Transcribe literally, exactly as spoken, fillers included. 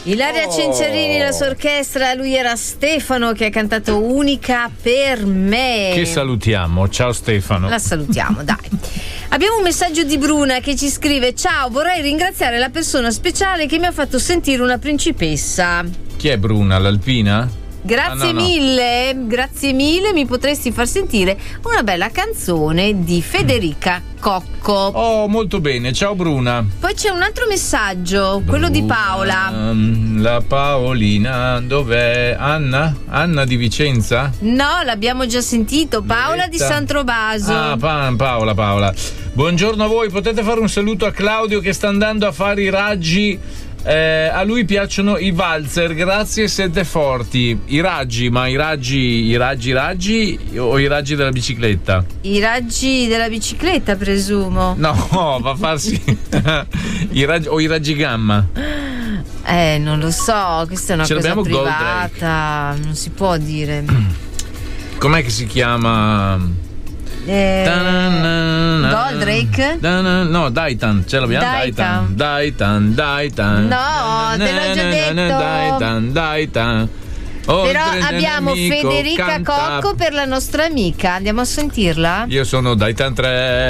Ilaria Oh. Cencerini, la sua orchestra, lui era Stefano che ha cantato Unica per me. Che salutiamo, ciao Stefano. La salutiamo, dai. Abbiamo un messaggio di Bruna che ci scrive: ciao, vorrei ringraziare la persona speciale che mi ha fatto sentire una principessa. Chi è Bruna, l'alpina? Grazie Ah, no, no. mille, grazie mille, mi potresti far sentire una bella canzone di Federica Cocco. Oh, molto bene, ciao Bruna. Poi c'è un altro messaggio, quello di Paola. Um, la Paolina, dov'è? Anna? Anna di Vicenza? No, l'abbiamo già sentito, Paola di Loretta. San Trovaso. Ah, pa- Paola, Paola. Buongiorno a voi, potete fare un saluto a Claudio che sta andando a fare i raggi. Eh, a lui piacciono i valzer, grazie, siete forti. I raggi, ma i raggi, i raggi raggi o i raggi della bicicletta? I raggi della bicicletta, presumo. No, va a farsi I raggi, o i raggi gamma. Eh, non lo so, questa è una Ce cosa l'abbiamo privata, non si può dire. Com'è che si chiama? Eh, Goldrake? No, Daitan, ce l'abbiamo. Daitan. Daitan, Daitan. No, te l'ho già detto. Daitan, Daitan. Però abbiamo Federica Cocco per la nostra amica. Andiamo a sentirla? Io sono Daitan tre.